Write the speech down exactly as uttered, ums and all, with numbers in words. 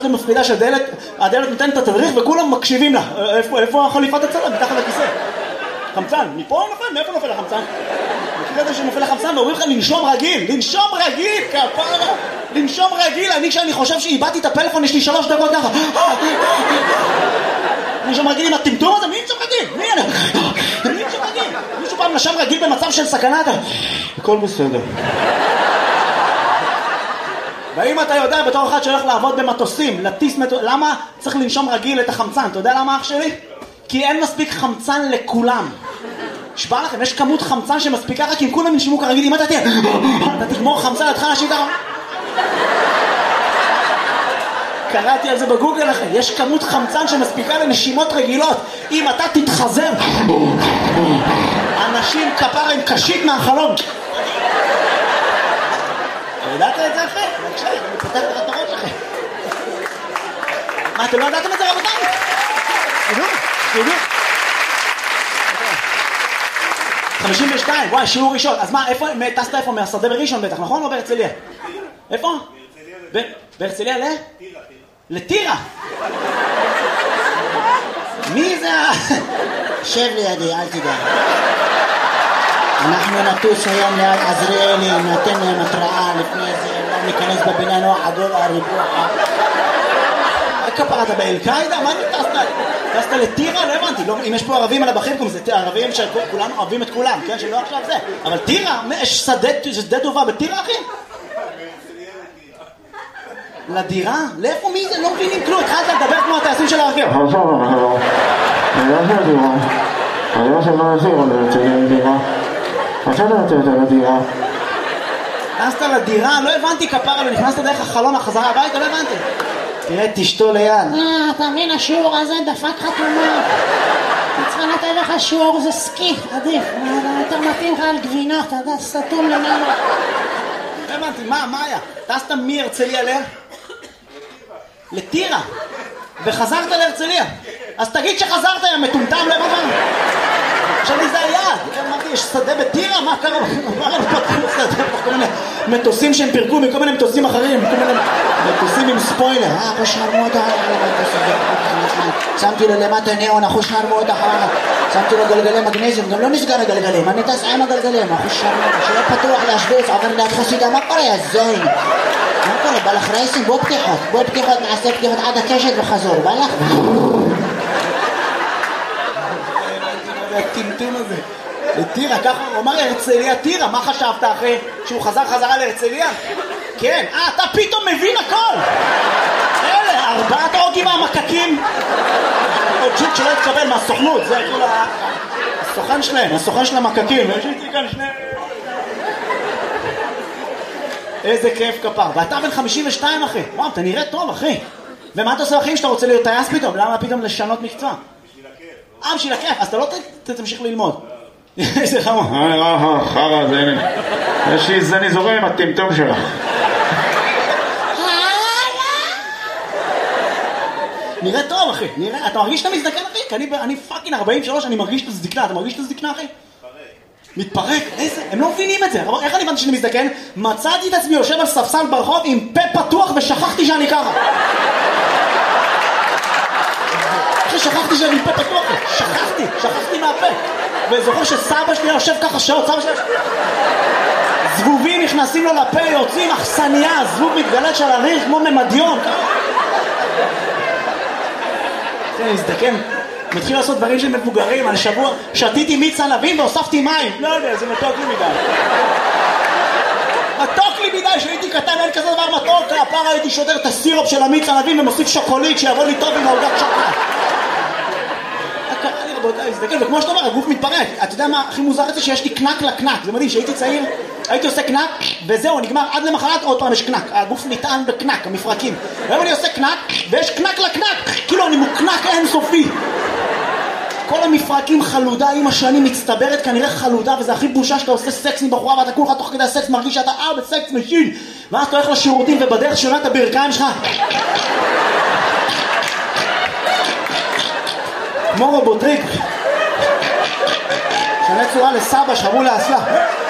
זה מפחידה שהדלת, הדלת נותנת את התדריך וכולם מקשיבים לה. איפה, איפה החליפת הצלם? מתחת לכיסא. חמצן, מפה נופל? מאיפה נופל החמצן? מכיר את זה שנופל החמצן ואומרים לך לנשום רגיל, לנשום רגיל, כפרה, לנשום רגיל. אני כשאני חושב שאיבדתי את הפלאפון יש לי שלוש דקות ככה. לנשום רגיל עם הטמטום הזה, מי נשום רגיל? מי אני? מי נשום רגיל? מישהו פעם נשם רגיל במצב של סכנה? הכל בסדר. ואם אתה יודע בתור אחד שהולך לעבוד במטוסים, לטיס מטוס, למה צריך לנשום רגיל את החמצן? אתה יודע למה אח שלי? כי אין מספיק חמצן לכולם. שבא לכם, יש כמות חמצן שמספיקה רק אם כולם ינשימו כרגיל. אם אתה תהיה, אתה תגמור חמצן, אתה תחל להשיב ככה. קראתי על זה בגוגל לכם, יש כמות חמצן שמספיקה לנשימות רגילות. אם אתה תתחזר, אנשים כפר עם קשית מהחלום. ידעת את זה אחרי? בבקשה, אני פותח לך את הראש לכם. מה, אתם לא ידעתם את זה רבותיי? תדעו, תדעו. חמישים ושתיים, וואי, שיעור ראשון. אז מה, איפה, טסת איפה? מהשדה בראשון בטח, נכון? או בהרצליה? איפה? בהרצליה ל? לטירה. מי זה? שב לידי, אל תדע. אנחנו נטוס היום ליד עזריאלי, נתן להם התראה לפני זה, אולי ניכנס בבינה נוח עדול הריבוע. כפרה, אתה באל-קאידה? מה אתה טסת? טסת לטירה? לא הבנתי. אם יש פה ערבים על הבחים, זה ערבים שכולנו אוהבים את כולם, כן? שלא עכשיו זה. אבל טירה? יש שדה טובה בטירה, אחי? לדירה? לאיפה מי זה? לא מבינים כלום. התחלת לדבר כמו הטייסים של הרכב. עכשיו, אנחנו... אני לא של דירה. אני לא של מה נשאיר, אני רוצה לדירה. עכשיו אתה רוצה יותר לדירה. נכנסת לדירה? לא הבנתי כפרה, לא נכנסת דרך החלון החזרה הביתה, לא הבנתי. תראה, תשתו ליד. אה, אתה מבין, השיעור הזה דפק חתומה. אני צריכה לתת לך שיעור, זה סקי, עדיף. יותר מתאים לך על גבינות, אתה יודע, סתום למעלה. לא הבנתי, מה, מה היה? טסת מהרצליה ל? לטירה. וחזרת להרצליה. אז תגיד שחזרת, יא מטומטם, לא הבנתי. חשבתי זה היעד, אמרתי, יש שדה בטירה? מה קרה? מה לנו פתחו שדה? כל מיני מטוסים שהם פירקו מכל מיני מטוסים אחרים, כל מיני מטוסים עם ספוילר. אה, אחוש נרמות שמתי לו למטה ניאון, אחוש נרמות אחר שמתי לו גלגלי מגנזיום, גם לא נסגר הגלגלים, אני טס עם הגלגלים, אחוש נרמות, שלא פתוח להשוויץ, עובר ליד חסידה, מה קורה, יא זוין? מה קורה, בא לך רייסים? בוא פתיחות, בוא פתיחות, נעשה פתיחות עד הקשת וחזור, בא לך? הטמטום הזה לטירה, ככה הוא אמר הרצליה טירה. מה חשבת אחרי שהוא חזר חזרה להרצליה? כן, אה, אתה פתאום מבין הכל. אלה, ארבעת אוגים מהמקקים או ג'וק שלא התקבל מהסוכנות, זה כאילו הסוכן שלהם, הסוכן של המקקים. יש איתי כאן שני... איזה כיף כפר. ואתה בן חמישים ושתיים אחי, וואו, אתה נראה טוב אחי. ומה אתה עושה אחים שאתה רוצה להיות טייס פתאום? למה פתאום לשנות מקצוע? אה, בשביל הכיף, אז אתה לא תמשיך ללמוד. איזה חמור. אה, אה, חרא, זה הנה. יש לי זני זורם עם הטמטום שלך. נראה טוב, אחי. נראה, אתה מרגיש שאתה מזדקן, אחי? כי אני, אני פאקינג ארבעים ושלוש, אני מרגיש את הזדקנה. אתה מרגיש את הזדקנה, אחי? מתפרק. מתפרק? איזה? הם לא מבינים את זה. איך אני הבנתי שאני מזדקן? מצאתי את עצמי יושב על ספסל ברחוב עם פה פתוח ושכחתי שאני ככה. שכחתי שאני פה פתוח, שכחתי, שכחתי מהפה. וזוכר שסבא שלי יושב ככה שעות, סבא שלי זבובים נכנסים לו לפה, יוצאים אכסניה, זבוב מתגלת של הריח כמו ממדיון. אני מזדקן, מתחיל לעשות דברים של מבוגרים. על שבוע שתיתי מיץ ענבים והוספתי מים. לא יודע, זה מתוק לי מדי. מתוק לי מדי, שהייתי קטן אין כזה דבר מתוק. הפעם הייתי שודר את הסירופ של המיץ ענבים ומוסיף שוקולית שיבוא לי טוב עם העוגת שוקולד. קרה לי רבותיי, הזדקן, וכמו שאתה אומר, הגוף מתפרק. אתה יודע מה הכי מוזר את זה? שיש לי קנק לקנק. זה מדהים, שהייתי צעיר, הייתי עושה קנק וזהו, נגמר, עד למחרת עוד פעם יש קנק. הגוף נטען בקנק, המפרקים. והיום אני עושה קנק ויש קנק לקנק, כאילו אני מוקנק אינסופי. כל המפרקים חלודה עם השנים מצטברת, כנראה חלודה, וזה הכי בושה שאתה עושה סקס עם בחורה ואתה כולך תוך כדי הסקס מרגיש שאתה אה בסקס משין, ואז אתה הולך לשירותים ובדרך שונה את הברכיים שלך כמו רובוטריק שנה צורה לסבא שחרו לאסלה.